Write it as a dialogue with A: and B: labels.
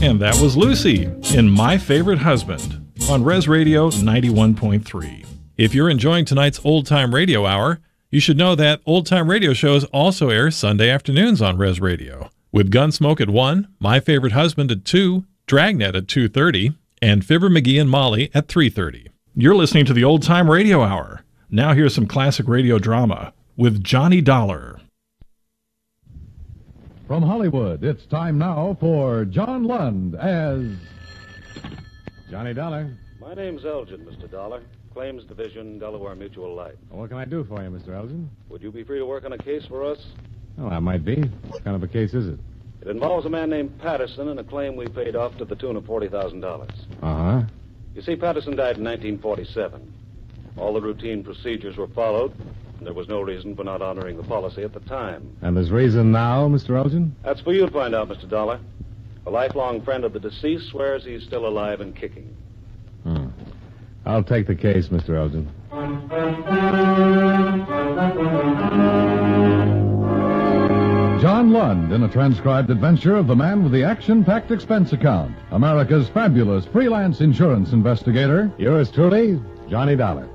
A: And that was Lucy in My Favorite Husband on Res Radio 91.3. If you're enjoying tonight's Old Time Radio Hour, you should know that Old Time Radio shows also air Sunday afternoons on Res Radio, with Gunsmoke at 1, My Favorite Husband at 2, Dragnet at 2:30, and Fibber McGee and Molly at 3:30. You're listening to the Old Time Radio Hour. Now here's some classic radio drama with Johnny Dollar.
B: From Hollywood, it's time now for John Lund as Johnny Dollar.
C: My name's Elgin, Mr. Dollar. Claims Division, Delaware Mutual Life.
B: What can I do for you, Mr. Elgin?
C: Would you be free to work on a case for us?
B: Oh, that might be. What kind of a case is it?
C: It involves a man named Patterson and a claim we paid off to the tune of $40,000.
B: Uh-huh.
C: You see, Patterson died in 1947. All the routine procedures were followed, and there was no reason for not honoring the policy at the time.
B: And there's reason now, Mr. Elgin?
C: That's for you to find out, Mr. Dollar. A lifelong friend of the deceased swears he's still alive and kicking.
B: I'll take the case, Mr. Elgin. John Lund in a transcribed adventure of the man with the action-packed expense account. America's fabulous freelance insurance investigator. Yours truly, Johnny Dollar.